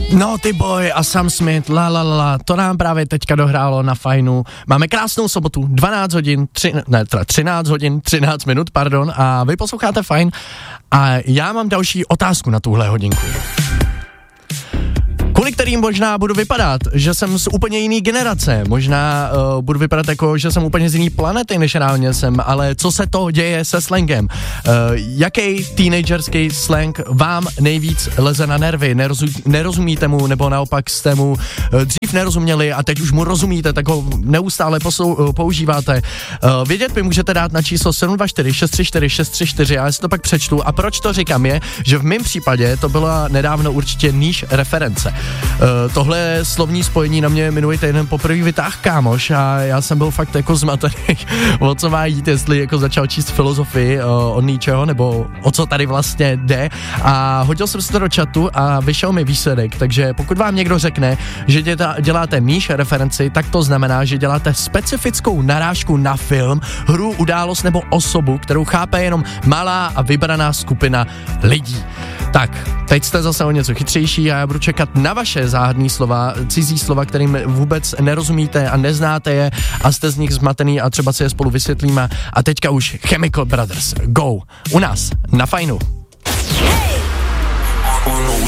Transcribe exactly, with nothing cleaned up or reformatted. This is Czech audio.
No ty Boy a Sam Smith, la la la, to nám právě teďka dohrálo na Fajnu. Máme krásnou sobotu, dvanáct hodin, tři, ne, teda třináct hodin, třináct minut, pardon, a vy posloucháte Fajn a já mám další otázku na tuhle hodinku. Kvůli kterým možná budu vypadat, že jsem z úplně jiný generace, možná uh, budu vypadat jako, že jsem úplně z jiný planety, než reálně jsem, ale co se to děje se slangem? Uh, jaký teenagerský slang vám nejvíc leze na nervy? Nerozu, nerozumíte mu, nebo naopak jste mu uh, dřív nerozuměli a teď už mu rozumíte, tak ho neustále posou, uh, používáte. Uh, vědět mi můžete dát na číslo sedm dva čtyři šest tři čtyři šest tři čtyři, já si to pak přečtu a proč to říkám je, že v mém případě to byla nedávno určitě níž reference. Uh, tohle slovní spojení na mě minulý týden poprvé vytáhl kámoš a já jsem byl fakt jako zmatený, o co má jít, jestli jako začal číst filozofii uh, od ničeho, nebo o co tady vlastně jde a hodil jsem se to do chatu a vyšel mi výsledek, takže pokud vám někdo řekne, že děta, děláte níž referenci, tak to znamená, že děláte specifickou narážku na film, hru, událost nebo osobu, kterou chápe jenom malá a vybraná skupina lidí. Tak, teď jste zase o něco chytřejší a já budu čekat na vaše záhadný slova, cizí slova, kterým vůbec nerozumíte a neznáte je a jste z nich zmatený a třeba si je spolu vysvětlíme. A teďka už Chemical Brothers, Go, u nás na Fajnu.